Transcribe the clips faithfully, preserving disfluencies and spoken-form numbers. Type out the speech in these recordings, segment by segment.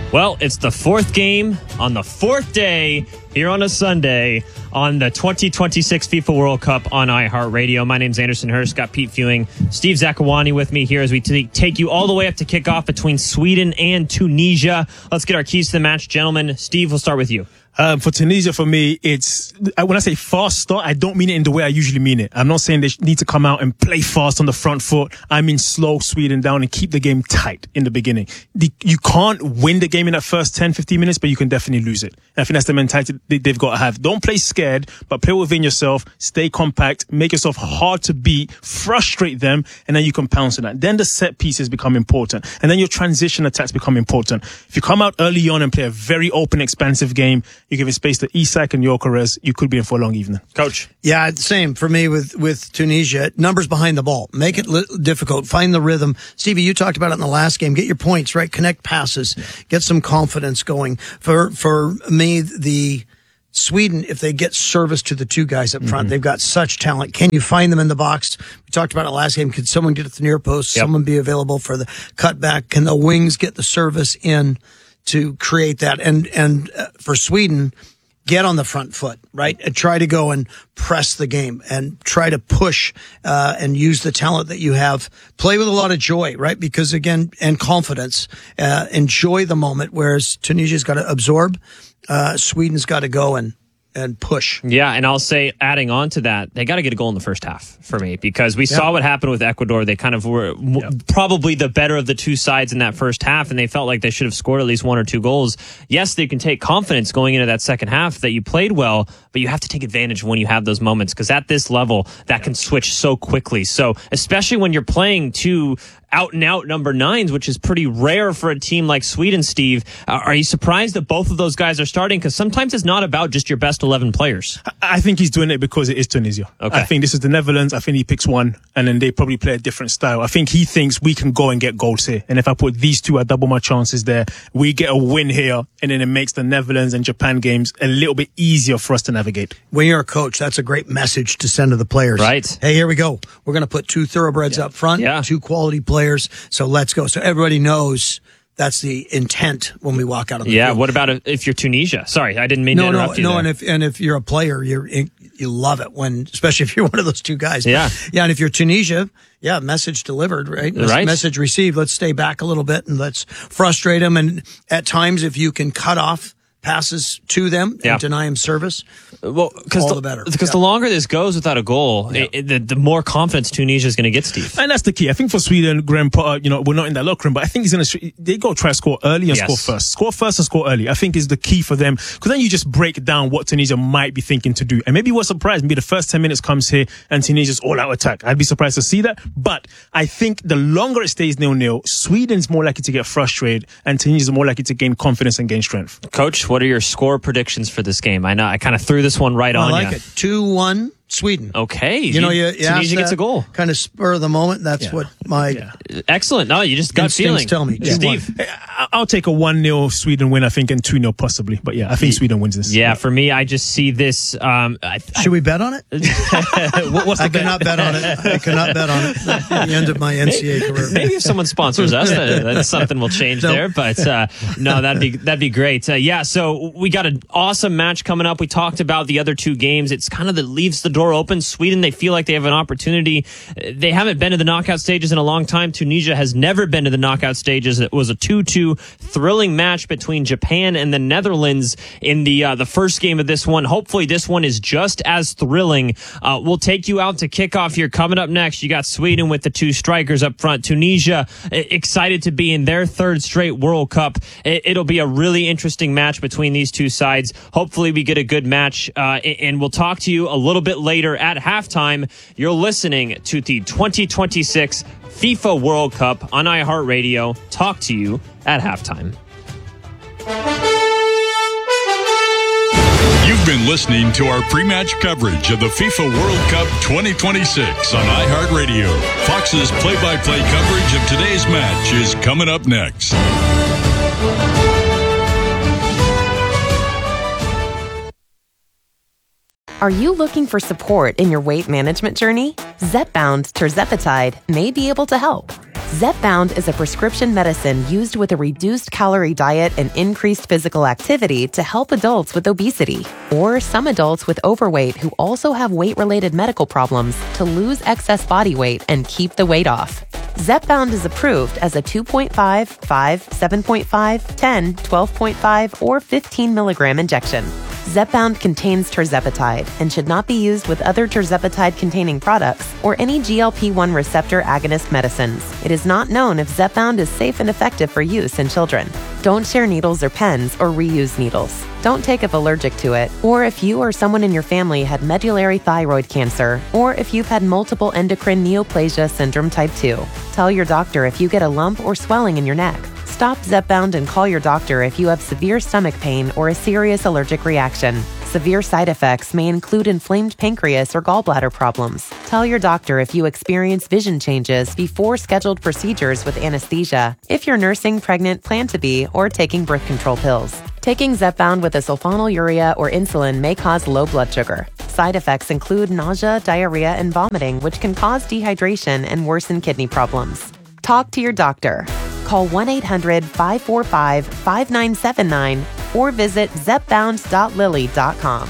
Well, it's the fourth game on the fourth day here on a Sunday on the twenty twenty-six FIFA World Cup on iHeartRadio. My name's Anderson Hurst, got Pete Fewing, Steve Zakawani with me here as we t- take you all the way up to kickoff between Sweden and Tunisia. Let's get our keys to the match, gentlemen. Steve, we'll start with you. Um, for Tunisia, for me, it's, when I say fast start, I don't mean it in the way I usually mean it. I'm not saying they need to come out and play fast on the front foot. I mean slow Sweden down and keep the game tight in the beginning. The, you can't win the game in that first ten, fifteen minutes, but you can definitely lose it. And I think that's the mentality they, they've got to have. Don't play scared, but play within yourself, stay compact, make yourself hard to beat, frustrate them, and then you can pounce on that. Then the set pieces become important. And then your transition attacks become important. If you come out early on and play a very open, expansive game, you're giving space to Isak and Gyökeres, you could be in for a long evening. Coach? Yeah, same for me with, with Tunisia. Numbers behind the ball. Make it li- difficult. Find the rhythm. Stevie, you talked about it in the last game. Get your points, right? Connect passes. Get some confidence going. For, for me, the Sweden, if they get service to the two guys up front, mm-hmm. they've got such talent. Can you find them in the box? We talked about it last game. Could someone get at the near post? Yep. Someone be available for the cutback? Can the wings get the service in to create that? And, and uh, for Sweden, get on the front foot, right? And try to go and press the game and try to push, uh, and use the talent that you have. Play with a lot of joy, right? Because again, and confidence, uh, enjoy the moment, whereas Tunisia's got to absorb, uh, Sweden's got to go and, and push. Yeah, and I'll say, adding on to that, they got to get a goal in the first half for me, because we yeah. saw what happened with Ecuador. They kind of were w- yeah. probably the better of the two sides in that first half, and they felt like they should have scored at least one or two goals. Yes, they can take confidence going into that second half that you played well, but you have to take advantage when you have those moments, because at this level, that can switch so quickly. So, especially when you're playing two out-and-out number nines, which is pretty rare for a team like Sweden, Steve. Uh, are you surprised that both of those guys are starting? Because sometimes it's not about just your best eleven players. I think he's doing it because it is Tunisia. Okay. I think this is the Netherlands. I think he picks one, and then they probably play a different style. I think he thinks we can go and get goals here. And if I put these two, I double my chances there. We get a win here, and then it makes the Netherlands and Japan games a little bit easier for us to navigate. When you're a coach, that's a great message to send to the players. Right. Hey, here we go. We're going to put two thoroughbreds yeah. up front, yeah. two quality players. So let's go. So everybody knows that's the intent when we walk out of the yeah. field. What about if you're Tunisia? Sorry, I didn't mean no, to interrupt no, you. No, there. and if and if you're a player, you're you love it when, especially if you're one of those two guys. Yeah, yeah. And if you're Tunisia, yeah, message delivered, right? Mes- right. Message received. Let's stay back a little bit and let's frustrate them. And at times, if you can cut off passes to them yeah. and deny them service, well, because all the, the better. Because yeah. the longer this goes without a goal, yeah. it, it, the, the more confidence Tunisia is going to get, Steve. And that's the key. I think for Sweden, Graham Potter, you know, we're not in that locker room, but I think he's going to, they go try to score early and yes. score first. Score first and score early, I think, is the key for them. Because then you just break down what Tunisia might be thinking to do. And maybe we're surprised. Maybe the first ten minutes comes here and Tunisia's all-out attack. I'd be surprised to see that. But I think the longer it stays nil-nil, Sweden's more likely to get frustrated and Tunisia's more likely to gain confidence and gain strength. Coach, what are your score predictions for this game? I know I kind of threw this one right I on like you. it. two one Sweden. Okay. You know, you, you Tunisia gets a goal. Kind of spur of the moment. That's yeah. what my yeah. Excellent. No, you just got feeling. tell me. Yeah. Steve. I'll take a one nil Sweden win, I think, and two nil possibly. But yeah, I think Sweden wins this. Yeah, for me, I just see this. Um, I, Should we bet on it? what, what's the I bet? cannot bet on it. I cannot bet on it. At the end of my N C A A career. Maybe if someone sponsors us, that, that's something will change no. there. But uh, no, that'd be that'd be great. Uh, yeah, so we got an awesome match coming up. We talked about the other two games. It's kind of that leaves the door open. Sweden, they feel like they have an opportunity. They haven't been to the knockout stages in a long time. Tunisia has never been to the knockout stages. It was a two two thrilling match between Japan and the Netherlands in the uh, the first game of this one. Hopefully this one is just as thrilling. Uh, we'll take you out to kickoff here. Coming up next, you got Sweden with the two strikers up front. Tunisia excited to be in their third straight World Cup. It'll be a really interesting match between these two sides. Hopefully we get a good match, uh, and we'll talk to you a little bit later at halftime. You're listening to the twenty twenty-six FIFA World Cup on iHeartRadio. Talk to you at halftime. You've been listening to our pre-match coverage of the FIFA World Cup twenty twenty-six on iHeartRadio. Fox's play-by-play coverage of today's match is coming up next. Are you looking for support in your weight management journey? Zepbound tirzepatide may be able to help. Zepbound is a prescription medicine used with a reduced calorie diet and increased physical activity to help adults with obesity, or some adults with overweight who also have weight-related medical problems to lose excess body weight and keep the weight off. Zepbound is approved as a two point five, five, seven point five, ten, twelve point five, or fifteen milligram injection. Zepbound contains tirzepatide and should not be used with other tirzepatide-containing products or any G L P one receptor agonist medicines. It is not known if Zepbound is safe and effective for use in children. Don't share needles or pens or reuse needles. Don't take if allergic to it, or if you or someone in your family had medullary thyroid cancer, or if you've had multiple endocrine neoplasia syndrome type two. Tell your doctor if you get a lump or swelling in your neck. Stop Zepbound and call your doctor if you have severe stomach pain or a serious allergic reaction. Severe side effects may include inflamed pancreas or gallbladder problems. Tell your doctor if you experience vision changes before scheduled procedures with anesthesia, if you're nursing, pregnant, plan to be, or taking birth control pills. Taking Zepbound with a sulfonylurea or insulin may cause low blood sugar. Side effects include nausea, diarrhea, and vomiting, which can cause dehydration and worsen kidney problems. Talk to your doctor. Call one eight hundred, five four five, five nine seven nine or visit zepbound dot lilly dot com.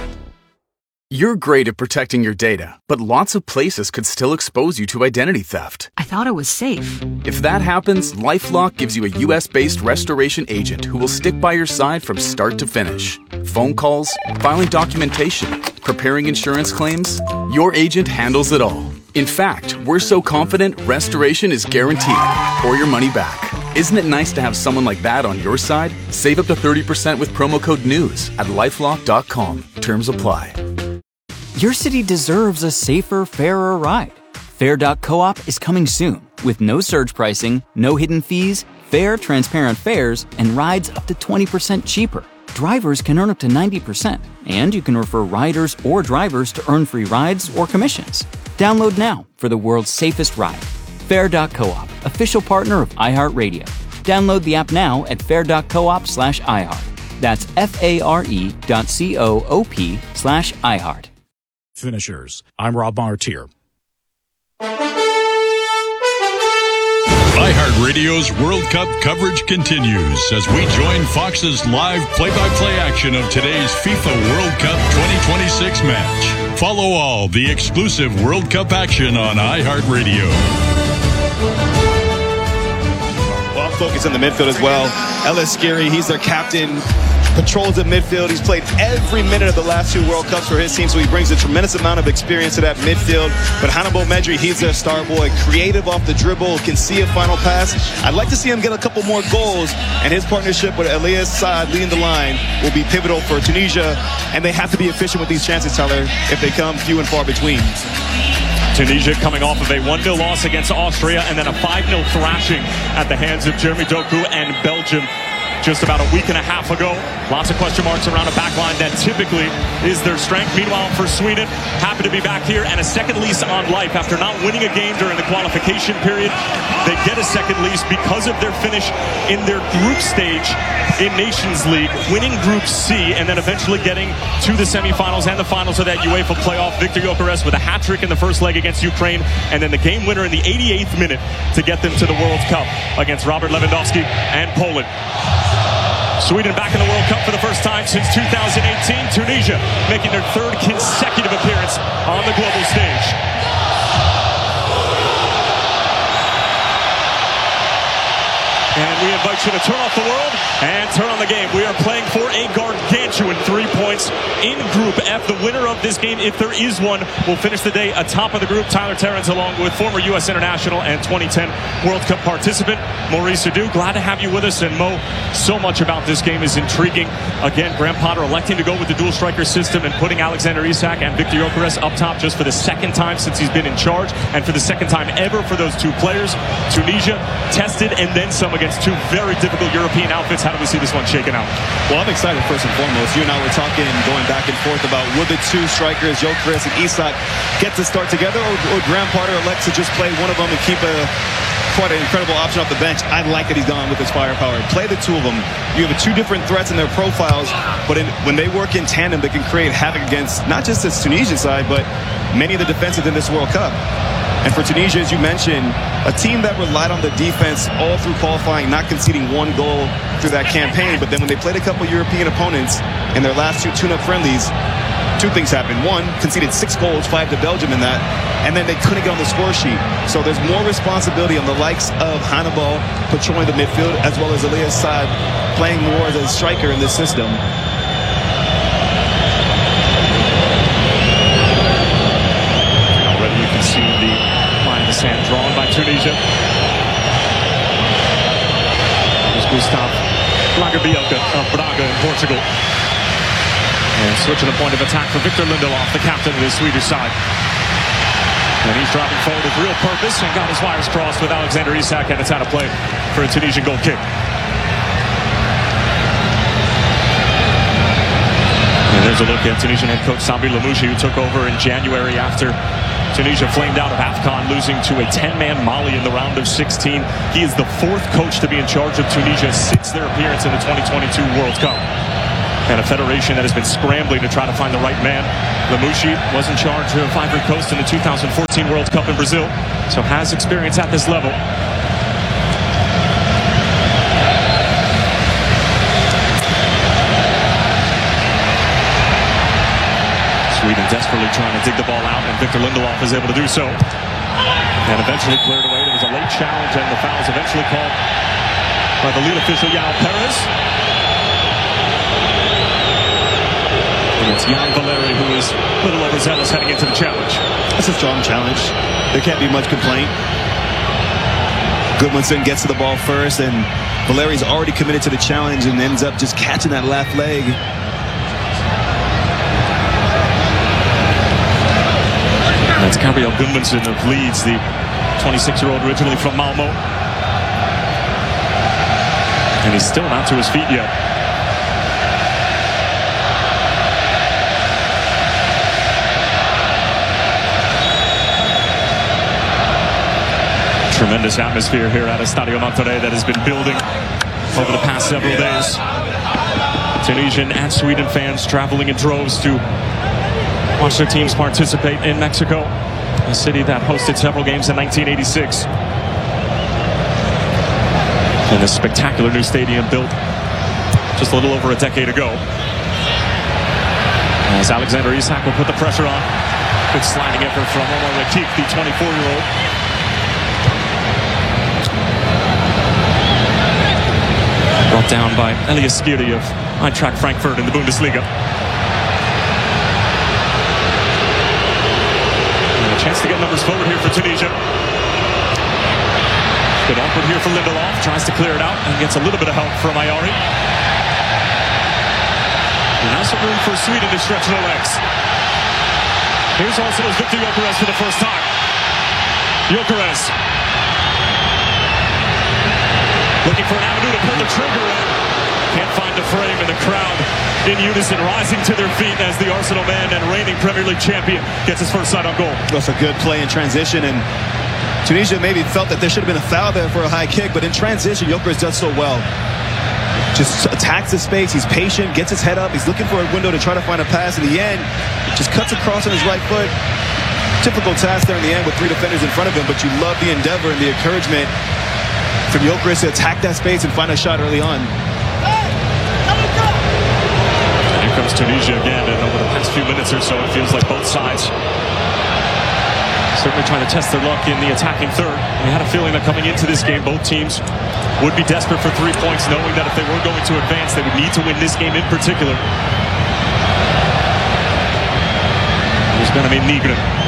You're great at protecting your data, but lots of places could still expose you to identity theft. I thought it was safe. If that happens, LifeLock gives you a U S-based restoration agent who will stick by your side from start to finish. Phone calls, filing documentation, preparing insurance claims, your agent handles it all. In fact, we're so confident restoration is guaranteed or your money back. Isn't it nice to have someone like that on your side? Save up to thirty percent with promo code NEWS at lifelock dot com. Terms apply. Your city deserves a safer, fairer ride. Fair dot coop is coming soon with no surge pricing, no hidden fees, fair, transparent fares, and rides up to twenty percent cheaper. Drivers can earn up to ninety percent, and you can refer riders or drivers to earn free rides or commissions. Download now for the world's safest ride. Fair dot coop, official partner of iHeartRadio. Download the app now at fair dot coop slash iHeart. That's F-A-R-E dot C-O-O-P slash iHeart. Finishers. I'm Rob Martier. iHeartRadio's World Cup coverage continues as we join Fox's live play-by-play action of today's FIFA World Cup twenty twenty-six match. Follow all the exclusive World Cup action on iHeartRadio. Well, I'm focused on the midfield as well. Ellis Skiri, he's their captain. Patrols at midfield. He's played every minute of the last two World Cups for his team, so he brings a tremendous amount of experience to that midfield. But Hannibal Medri, he's their star boy. Creative off the dribble, can see a final pass. I'd like to see him get a couple more goals, and his partnership with Elias Saad leading the line will be pivotal for Tunisia, and they have to be efficient with these chances, Tyler, if they come few and far between. Tunisia coming off of a one nil loss against Austria and then a five nil thrashing at the hands of Jeremy Doku and Belgium just about a week and a half ago. Lots of question marks around a backline that typically is their strength. Meanwhile, for Sweden, happy to be back here and a second lease on life after not winning a game during the qualification period. They get a second lease because of their finish in their group stage in Nations League, winning Group C and then eventually getting to the semifinals and the finals of that UEFA playoff. Victor Gyökeres with a hat trick in the first leg against Ukraine, and then the game winner in the eighty-eighth minute to get them to the World Cup against Robert Lewandowski and Poland. Sweden back in the World Cup for the first time since two thousand eighteen. Tunisia making their third consecutive appearance on the global stage. And we invite you to turn off the world and turn on the game. We are playing for a gargantuan three points in Group F. The winner of this game, if there is one, will finish the day atop of the group. Tyler Terrence, along with former U S international and twenty ten World Cup participant Maurice Adu. Glad to have you with us. And Mo, so much about this game is intriguing. Again, Graham Potter electing to go with the dual striker system and putting Alexander Isak and Victor Gyökeres up top just for the second time since he's been in charge, and for the second time ever for those two players. Tunisia tested and then some against two very difficult European outfits. How do we see this one shaking out? Well, I'm excited first and foremost. You and I were talking, going back and forth about would the two strikers, Gyökeres and Isak, get to start together, or, or Graham Potter elects to just play one of them and keep a quite an incredible option off the bench. I like that he's gone with his firepower. Play the two of them. You have two different threats in their profiles, but in, when they work in tandem, they can create havoc against not just this Tunisian side, but many of the defensive in this World Cup. And for Tunisia, as you mentioned, a team that relied on the defense all through qualifying, not conceding one goal through that campaign. But then when they played a couple European opponents in their last two tune-up friendlies, two things happened. One, conceded six goals, five to Belgium in that, and then they couldn't get on the score sheet. So there's more responsibility on the likes of Hannibal patrolling the midfield, as well as Elias Saad playing more as a striker in this system. Already you can see the line in the sand drawn by Tunisia. There's Gustav Lagerbielke of Braga in Portugal. And switching the point of attack for Victor Lindelof, the captain of the Swedish side. And he's dropping forward with real purpose and got his wires crossed with Alexander Isak, and it's out of play for a Tunisian goal kick. And there's a look at Tunisian head coach Sabri Lamouchi, who took over in January after Tunisia flamed out of AFCON, losing to a ten-man Mali in the round of sixteen. He is the fourth coach to be in charge of Tunisia since their appearance in the twenty twenty-two World Cup. And a federation that has been scrambling to try to find the right man. Lamouchi was in charge of Ivory Coast in the two thousand fourteen World Cup in Brazil, so has experience at this level. Sweden desperately trying to dig the ball out, and Victor Lindelof is able to do so. And eventually cleared away. There was a late challenge, and the foul is eventually called by the lead official, Yao Perez. And it's Jan Valeri who is a little overzealous heading into the challenge. That's a strong challenge. There can't be much complaint. Goodmanson gets to the ball first, and Valeri's already committed to the challenge and ends up just catching that left leg. That's Gabriel Goodmanson of Leeds, the twenty-six-year-old originally from Malmo. And he's still not to his feet yet. Tremendous atmosphere here at Estadio Monterrey that has been building over the past several days. Tunisian and Sweden fans traveling in droves to watch their teams participate in Mexico, a city that hosted several games in nineteen eighty-six. And a spectacular new stadium built just a little over a decade ago. As Alexander Isak will put the pressure on. Good sliding effort from Omar Rakik, the twenty-four-year-old. Brought down by Elias Skiri of Eintracht Frankfurt in the Bundesliga. And a chance to get numbers forward here for Tunisia. Good awkward here for Lindelof. Tries to clear it out and gets a little bit of help from Ayari. And now some room for Sweden to stretch their legs. Here's also Viktor Gyökeres for the first time. Gyökeres. Looking for an avenue to pull the trigger in. Can't find the frame, and the crowd in unison rising to their feet as the Arsenal man and reigning Premier League champion gets his first sight on goal. That's a good play in transition, and Tunisia maybe felt that there should have been a foul there for a high kick, but in transition, Gyökeres does so well. Just attacks the space, he's patient, gets his head up, he's looking for a window to try to find a pass. In the end, just cuts across on his right foot. Typical task there in the end with three defenders in front of him, but you love the endeavor and the encouragement from Gyökeres to attack that space and find a shot early on. And here comes Tunisia again, and over the past few minutes or so, it feels like both sides certainly trying to test their luck in the attacking third. We had a feeling that coming into this game, both teams would be desperate for three points, knowing that if they were going to advance, they would need to win this game in particular. There's Benjamin Nygren.